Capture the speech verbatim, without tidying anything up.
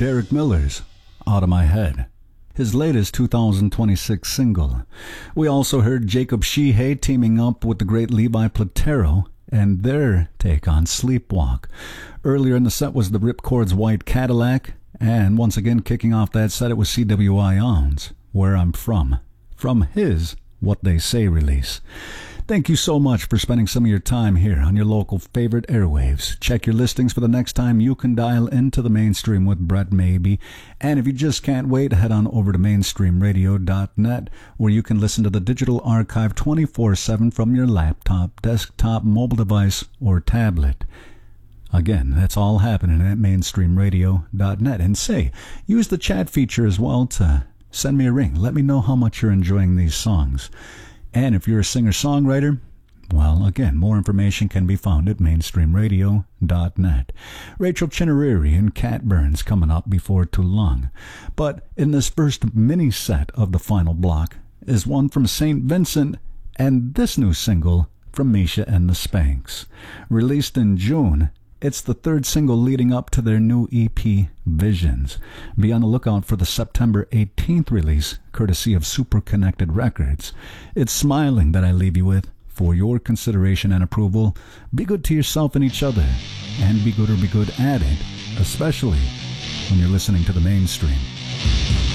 Derek Miller's Out of My Head, his latest two thousand twenty-six single. We also heard Jacob Sheehay teaming up with the great Levi Platero and their take on Sleepwalk. Earlier in the set was the Ripcords White Cadillac, and once again kicking off that set it was C W I Owns, Where I'm From, from his What They Say release. Thank you so much for spending some of your time here on your local favorite airwaves. Check your listings for the next time you can dial into the mainstream with Brett Maybe. And if you just can't wait, head on over to mainstream radio dot net, where you can listen to the digital archive twenty-four seven from your laptop, desktop, mobile device, or tablet. Again, that's all happening at mainstream radio dot net. And say, use the chat feature as well to send me a ring. Let me know how much you're enjoying these songs. And if you're a singer-songwriter, well, again, more information can be found at mainstream radio dot net. Rachel Chinariri and Cat Burns coming up before too long. But in this first mini-set of the final block is one from Saint Vincent and this new single from Misha and the Spanks. Released in June, it's the third single leading up to their new E P, Visions. Be on the lookout for the September eighteenth release, courtesy of Super Connected Records. It's Smiling that I leave you with for your consideration and approval. Be good to yourself and each other, and be good or be good at it, especially when you're listening to the mainstream.